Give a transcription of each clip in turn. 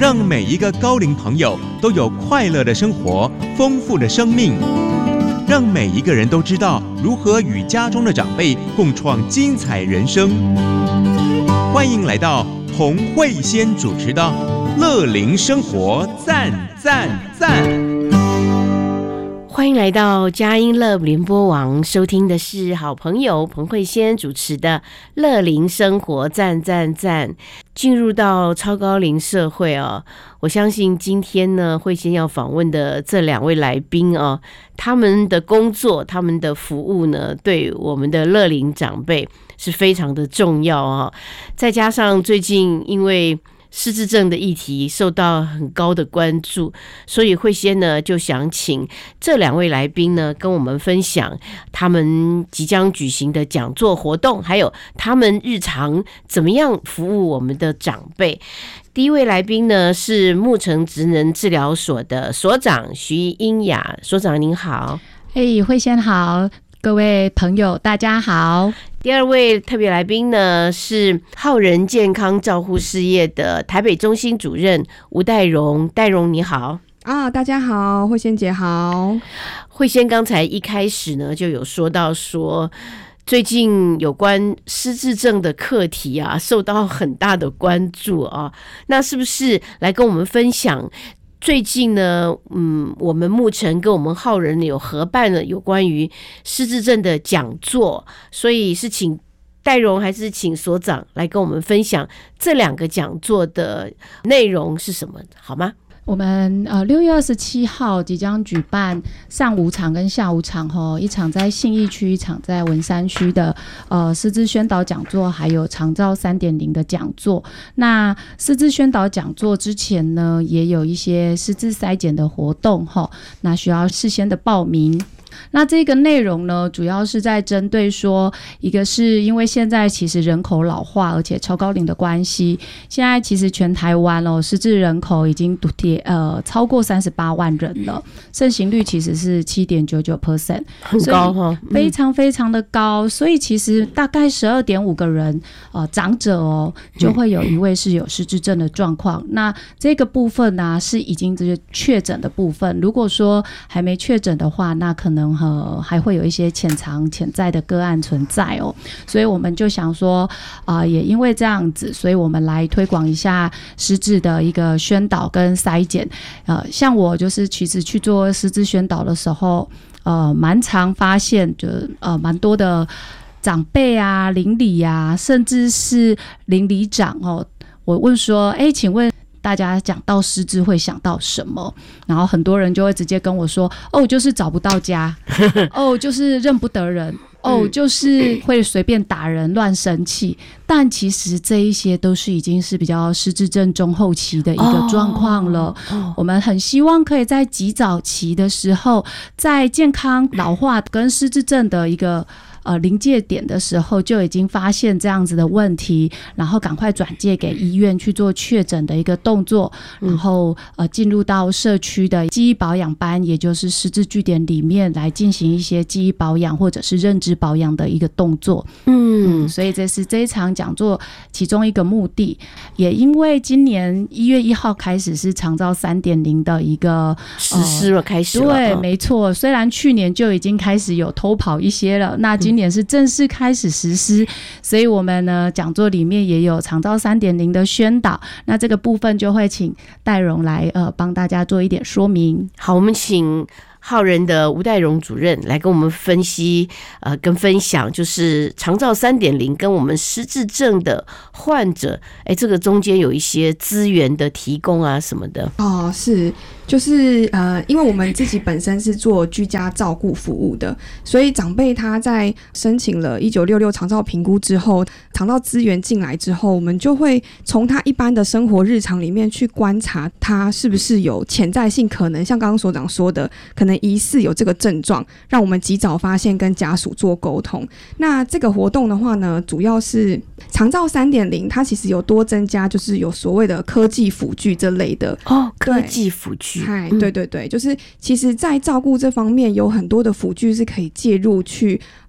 让每一个高龄朋友都有快乐的生活，丰富的生命，让每一个人都知道如何与家中的长辈共创精彩人生。欢迎来到洪慧仙主持的乐龄生活赞赞赞。 欢迎来到佳音乐联播网，收听的是好朋友彭慧仙主持的乐龄生活赞赞赞。进入到超高龄社会我相信今天呢，慧仙要访问的这两位来宾他们的工作、他们的服务呢，对我们的乐龄长辈是非常的重要再加上最近因为失智症的议题受到很高的关注，所以慧仙呢就想请这两位来宾呢跟我们分享他们即将举行的讲座活动，还有他们日常怎么样服务我们的长辈。第一位来宾呢是牧城职能治疗所的所长徐英雅，所长您好。 慧仙好，各位朋友大家好。 第二位特别来宾呢是浩人健康照护事业的台北中心主任吴岱蓉，岱蓉你好。 大家好，慧仙姐好。 慧仙刚才一开始呢就有说到说，最近有关失智症的课题受到很大的关注那是不是来跟我们分享？最近呢，我们牧城跟我们浩人有合办了有关于失智症的讲座，所以是请岱蓉还是请所长来跟我们分享这两个讲座的内容是什么，好吗？ 我们6月27号即将举办上午场跟下午场一场在信义区，一场在文山区的失智宣导讲座，还有长照 3.0 的讲座。那失智宣导讲座之前呢，也有一些失智筛检的活动那需要事先的报名。那这个内容呢，主要是在针对说，一个是因为现在其实人口老化，而且超高龄的关系，现在其实全台湾失智人口已经超过38万人了，盛行率其实是 7.99%， 很高非常非常的高。所以其实大概 12.5 个人长者就会有一位是有失智症的状况。那这个部分呢是已经确诊的部分，如果说还没确诊的话，那可能还会有一些潜在的个案存在所以我们就想说也因为这样子，所以我们来推广一下失智的一个宣导跟筛检。像我就是其实去做失智宣导的时候蛮常发现就蛮多的长辈邻里甚至是邻里长我问说请问大家讲到失智会想到什么？然后很多人就会直接跟我说就是找不到家就是认不得人就是会随便打人乱生气。但其实这一些都是已经是比较失智症中后期的一个状况了我们很希望可以在及早期的时候，在健康老化跟失智症的一个临界点的时候就已经发现这样子的问题，然后赶快转介给医院去做确诊的一个动作，然后进入到社区的记忆保养班，也就是失智据点里面来进行一些记忆保养或者是认知保养的一个动作所以这是这一场讲座其中一个目的。也因为今年1月1号开始是长照 3.0 的一个实施了，开始了对没错，虽然去年就已经开始有偷跑一些了，那今年是正式开始实施所以我们呢讲座里面也有长照 3.0 的宣导。那这个部分就会请岱蓉来帮大家做一点说明。 好，我们请浩人的吴岱蓉主任来跟我们分析跟分享，就是长照 3.0 跟我们失智症的患者这个中间有一些资源的提供什么的是就是因为我们自己本身是做居家照顾服务的，所以长辈他在申请了1966长照评估之后，长照资源进来之后，我们就会从他一般的生活日常里面去观察他是不是有潜在性可能，像刚刚所长说的，可能疑似有这个症状，让我们及早发现跟家属做沟通。那这个活动的话呢，主要是长照 3.0 它其实有多增加就是有所谓的科技辅具这类的科技辅具对对对，就是其实在照顾这方面有很多的辅具是可以介入去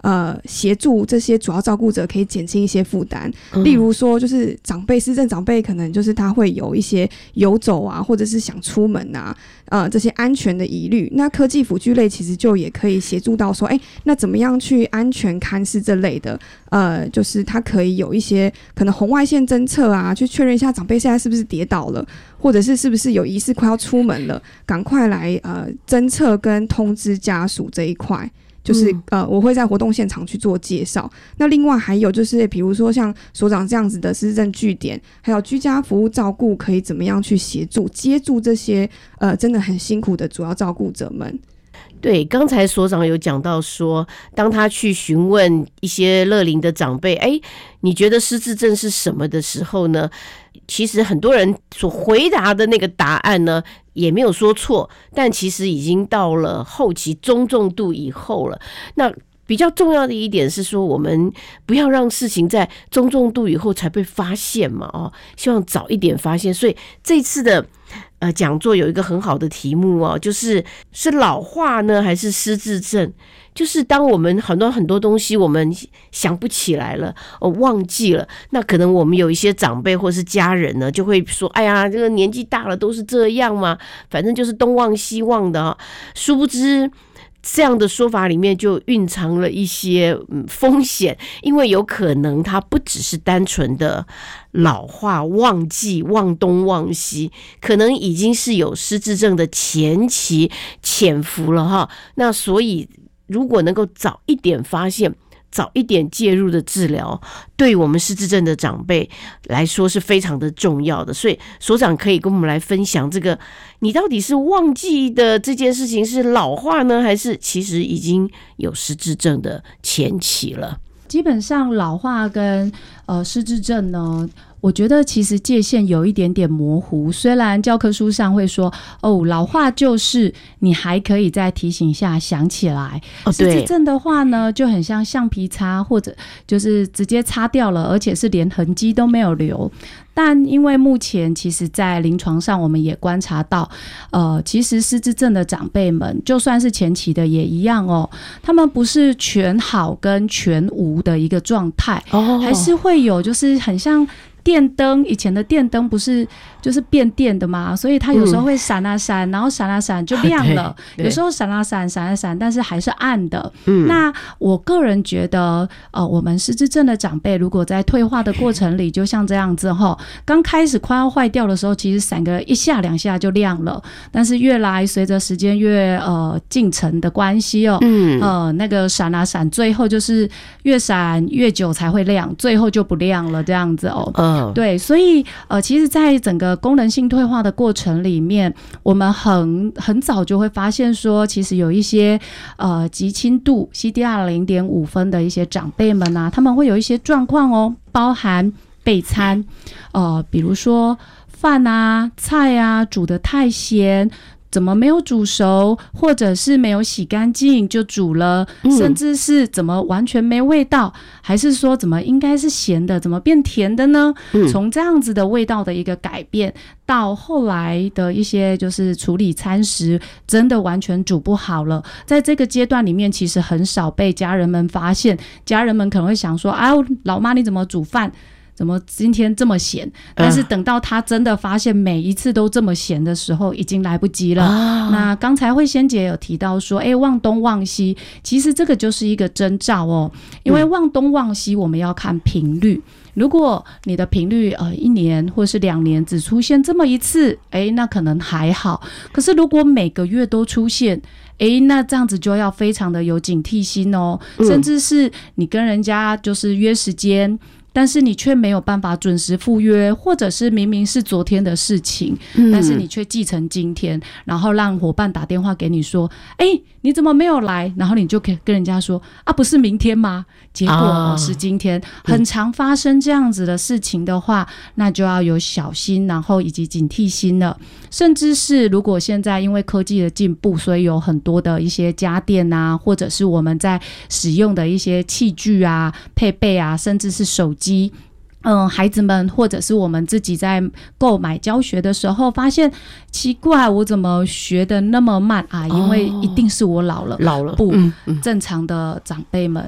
协助这些主要照顾者可以减轻一些负担。例如说，就是失智长辈可能就是他会有一些游走啊，或者是想出门啊，这些安全的疑虑。那科技辅具类其实就也可以协助到说，那怎么样去安全看视这类的，就是它可以有一些可能红外线侦测啊，去确认一下长辈现在是不是跌倒了，或者是不是有疑似快要出门了，赶快来侦测跟通知家属这一块。就是我会在活动现场去做介绍。那另外还有就是比如说像所长这样子的失智症据点，还有居家服务照顾，可以怎么样去协助接住这些真的很辛苦的主要照顾者们。 对，刚才所长有讲到说，当他去询问一些乐龄的长辈，你觉得失智症是什么的时候呢，其实很多人所回答的那个答案呢也没有说错，但其实已经到了后期中重度以后了。那比较重要的一点是说，我们不要让事情在中重度以后才被发现嘛，希望早一点发现。所以这次的讲座有一个很好的题目就是老化呢还是失智症？就是当我们很多东西我们想不起来了，忘记了，那可能我们有一些长辈或是家人呢就会说，哎呀，这个年纪大了都是这样嘛，反正就是东忘西忘的。殊不知这样的说法里面就蕴藏了一些风险，因为有可能它不只是单纯的老化、忘记、忘东忘西，可能已经是有失智症的前期潜伏了哈。那所以如果能够早一点发现，早一点介入的治疗，对我们失智症的长辈来说是非常的重要的。所以所长可以跟我们来分享这个，你到底是忘记的这件事情是老化呢，还是其实已经有失智症的前期了？ 基本上老化跟失智症呢，我觉得其实界限有一点点模糊。虽然教科书上会说老化就是你还可以在提醒下想起来，失智症的话呢就很像橡皮擦，或者就是直接擦掉了，而且是连痕迹都没有留。但因为目前其实在临床上我们也观察到其实失智症的长辈们就算是前期的也一样他们不是全好跟全无的一个状态，还是会有就是很像电灯，以前的电灯不是就是变电的嘛，所以它有时候会闪啊闪，然后闪啊闪就亮了，有时候闪啊闪闪啊闪，但是还是暗的。那我个人觉得我们失智症的长辈如果在退化的过程里就像这样子刚开始快要坏掉的时候其实闪个一下两下就亮了，但是越来随着时间越进程的关系那个闪啊闪最后就是越闪越久才会亮，最后就不亮了这样子对，所以其实在整个功能性退化的过程里面，我们很早就会发现说，其实有一些极轻度 CDR 0.5 分的一些长辈们他们会有一些状况包含备餐比如说饭啊菜啊煮得太咸，怎么没有煮熟，或者是没有洗干净就煮了，甚至是怎么完全没味道，还是说怎么应该是咸的怎么变甜的呢？从这样子的味道的一个改变到后来的一些就是处理餐食真的完全煮不好了，在这个阶段里面其实很少被家人们发现，家人们可能会想说老妈你怎么煮饭怎么今天这么咸，但是等到他真的发现每一次都这么咸的时候已经来不及了那刚才慧仙姐有提到说忘东忘西，其实这个就是一个征兆因为忘东忘西我们要看频率，如果你的频率1年或是2年只出现这么一次那可能还好，可是如果每个月都出现那这样子就要非常的有警惕心甚至是你跟人家就是约时间，但是你却没有办法准时赴约，或者是明明是昨天的事情但是你却记成今天，然后让伙伴打电话给你说你怎么没有来，然后你就可以跟人家说不是明天吗？结果是今天很常发生这样子的事情的话那就要有小心，然后以及警惕心了。甚至是如果现在因为科技的进步，所以有很多的一些家电啊，或者是我们在使用的一些器具啊配备啊，甚至是手机孩子们或者是我们自己在购买教学的时候发现奇怪我怎么学得那么慢因为一定是我老了不正常的长辈们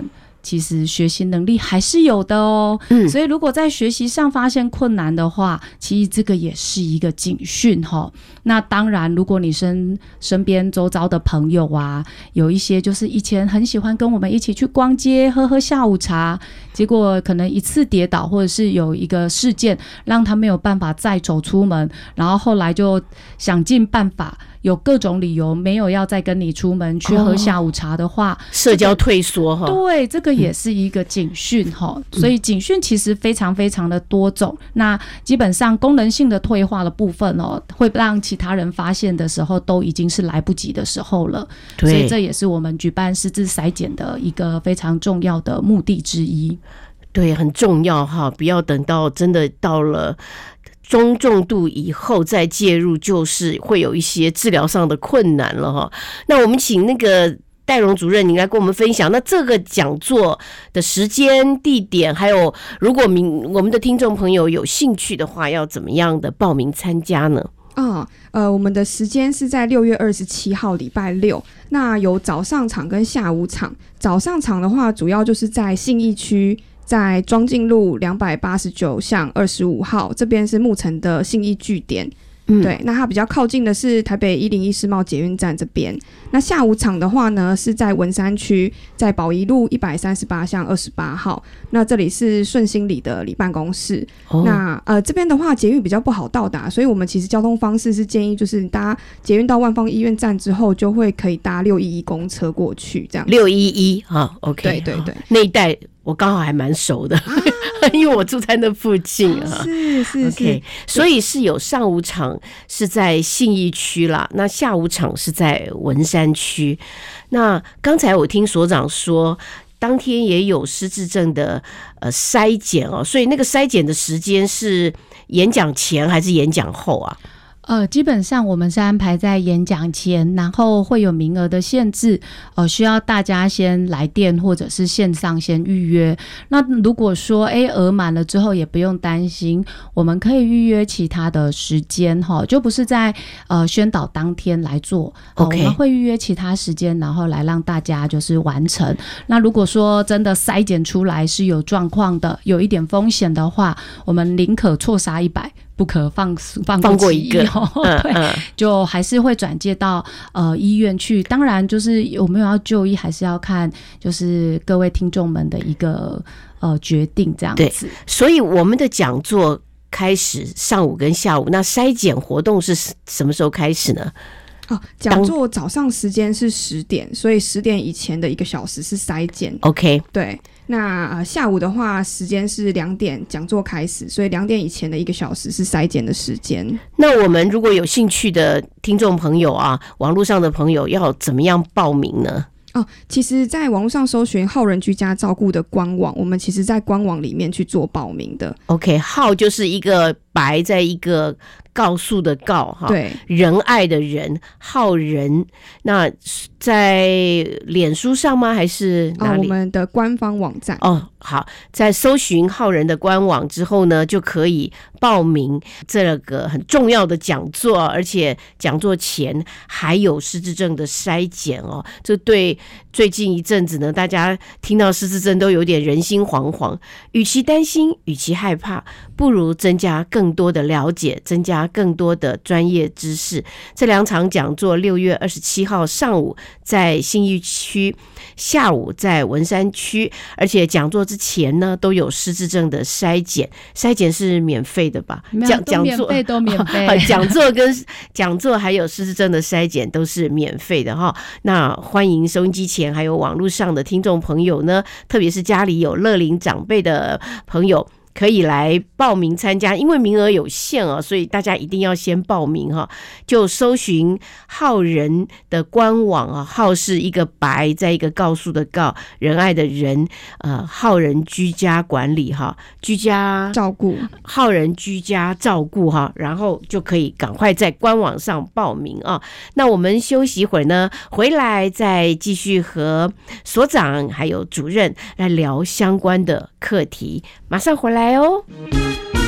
其实学习能力还是有的哦。所以如果在学习上发现困难的话，其实这个也是一个警讯齁。那当然，如果你身边周遭的朋友啊，有一些就是以前很喜欢跟我们一起去逛街、喝下午茶，结果可能一次跌倒，或者是有一个事件让他没有办法再走出门，然后后来就想尽办法，有各种理由没有要再跟你出门去喝下午茶的话， 社交退缩哈。 对，这个也是一个警讯哈。所以警讯其实非常非常的多种。那基本上功能性的退化的部分哦，会让其他人发现的时候，都已经是来不及的时候了。所以这也是我们举办师资筛检的一个非常重要的目的之一。 对，很重要哈，不要等到真的到了中重度以后再介入，就是会有一些治疗上的困难了哈。那我们请那个戴荣主任，你来跟我们分享，那这个讲座的时间、地点，还有如果我们的听众朋友有兴趣的话，要怎么样的报名参加呢？ 我们的时间是在6月27号礼拜六，那有早上场跟下午场。早上场的话，主要就是在信义区，在庄敬路289巷25号，这边是木城的信义据点。对，那它比较靠近的是台北101世贸捷运站这边。那下午场的话呢，是在文山区，在宝仪路138巷28号。那这里是顺心里的里办公室。那这边的话，捷运比较不好到达，所以我们其实交通方式是建议，就是搭捷运到万芳医院站之后，就会可以搭611公车过去，这样。 611啊 ，OK， 对对对， 那一带我刚好还蛮熟的，因为我住在那附近啊。 是 OK， 所以是有上午场是在信义区啦，那下午场是在文山区。那刚才我听所长说，当天也有失智症的筛检哦，所以那个筛检的时间是演讲前还是演讲后啊？ 基本上我们是安排在演讲前，然后会有名额的限制，需要大家先来电或者是线上先预约。那如果说额满了之后也不用担心，我们可以预约其他的时间就不是在宣导当天来做。我们会预约其他时间，然后来让大家就是完成。那如果说真的筛检出来是有状况的，有一点风险的话，我们宁可错杀100，不可放过一个，对，就还是会转介到医院去。当然，就是有没有要就医，还是要看就是各位听众们的一个决定这样子。 对，所以我们的讲座开始上午跟下午，那筛检活动是什么时候开始呢？ 讲座早上时间是10点，所以10点以前的1个小时是筛检。 OK， 对。那下午的话，时间是2点讲座开始，所以2点以前的1个小时是筛检的时间。 那我们如果有兴趣的听众朋友啊，网络上的朋友要怎么样报名呢？ 其实在网络上搜寻浩人居家照顾的官网，我们其实在官网里面去做报名的。 OK， 浩就是一个白在一个告诉的告哈， 对， 仁爱的仁，浩人。那在脸书上吗？还是哪里？ 我们的官方网站。 好，在搜寻浩人的官网之后呢，就可以报名这个很重要的讲座，而且讲座前还有失智症的筛检哦。这对最近一阵子呢，大家听到失智症都有点人心惶惶，与其担心，与其害怕，不如增加更多的了解，增加更多的专业知识。这2场讲座6月27号上午在信义区，下午在文山区，而且讲座之前呢都有失智症的筛检，筛检是免费的吧？ 都免费， 讲座还有失智症的筛检都是免费的哈。那欢迎收音机前还有网络上的听众朋友呢，特别是家里有乐龄长辈的朋友，可以来报名参加，因为名额有限哦，所以大家一定要先报名哈。就搜寻浩人的官网啊，浩是一个白在一个告诉的告，仁爱的仁，浩人居家管理哈，居家照顾， 浩人居家照顾哈，然后就可以赶快在官网上报名啊。那我们休息一会儿呢，回来再继续和所长还有主任来聊相关的课题，马上回来哦。